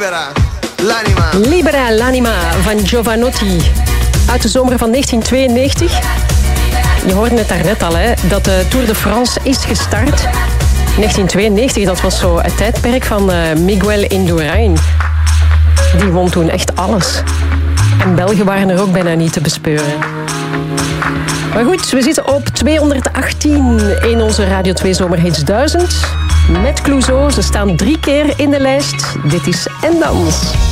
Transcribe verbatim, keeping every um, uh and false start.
L'anima. Libera l'anima van Jovanotti. Uit de zomer van negentien tweeënnegentig. Je hoorde het daarnet al, hè, dat de Tour de France is gestart. negentien tweeënnegentig, dat was zo het tijdperk van uh, Miguel Indurain. Die won toen echt alles. En Belgen waren er ook bijna niet te bespeuren. Maar goed, we zitten op tweehonderdachttien in onze Radio twee Zomerhits duizend. Met Clouseau, ze staan drie keer in de lijst. Dit is En Dans.